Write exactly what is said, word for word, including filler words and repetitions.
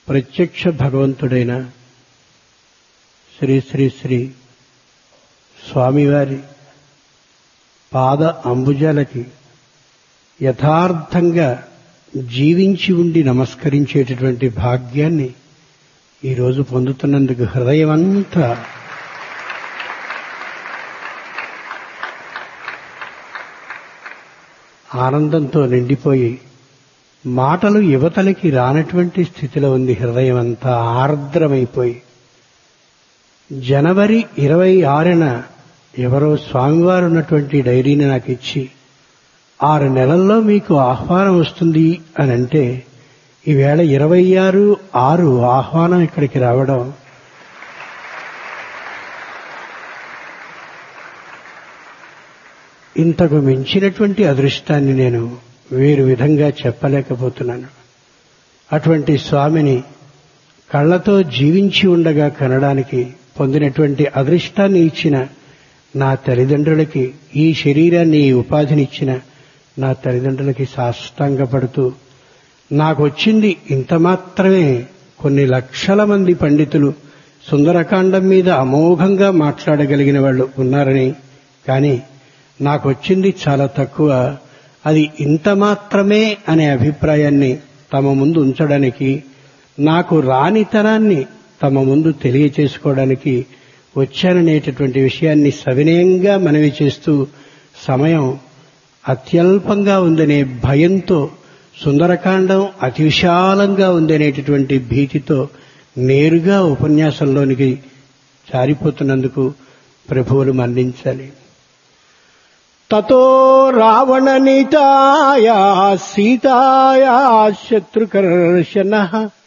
ప్రత్యక్ష భగవంతుడైన శ్రీ శ్రీ శ్రీ స్వామివారి పాద అంబుజాలకి యథార్థంగా జీవించి ఉండి నమస్కరించేటటువంటి భాగ్యాన్ని ఈరోజు పొందుతున్నందుకు హృదయమంతా ఆనందంతో నిండిపోయి మాటలు యువతలకి రానటువంటి స్థితిలో ఉంది. హృదయం అంతా ఆర్ద్రమైపోయి జనవరి ఇరవై ఆరున ఎవరో స్వామివారు ఉన్నటువంటి డైరీని నాకు ఇచ్చి ఆరు నెలల్లో మీకు ఆహ్వానం వస్తుంది అని అంటే ఈవేళ ఇరవై ఆరు ఆరు ఆహ్వానం ఇక్కడికి రావడం ఇంతకు మించినటువంటి అదృష్టాన్ని నేను వేరు విధంగా చెప్పలేకపోతున్నాను. అటువంటి స్వామిని కళ్లతో జీవించి ఉండగా కనడానికి పొందినటువంటి అదృష్టాన్ని ఇచ్చిన నా తల్లిదండ్రులకి, ఈ శరీరాన్ని ఈ ఉపాధినిచ్చిన నా తల్లిదండ్రులకి సాష్టాంగపడుతూ, నాకు వచ్చింది ఇంత మాత్రమే. కొన్ని లక్షల మంది పండితులు సుందరకాండం మీద అమోఘంగా మాట్లాడగలిగిన వాళ్ళు ఉన్నారని, కానీ నాకు వచ్చింది చాలా తక్కువ. అది ఇంత మాత్రమే అనే అభిప్రాయాన్ని తమ ముందు ఉంచడానికి, నాకు రానితనాన్ని తమ ముందు తెలియచేసుకోవడానికి వచ్చాననేటటువంటి విషయాన్ని సవినయంగా మనవి చేస్తూ, సమయం అత్యల్పంగా ఉందనే భయంతో, సుందరకాండం అతి విశాలంగా ఉందనేటటువంటి భీతితో నేరుగా ఉపన్యాసంలోనికి జారిపోతున్నందుకు ప్రభువులు మన్నించాలి. తతో రావణ నీతాయా సీతాయా శత్రుకర్షణః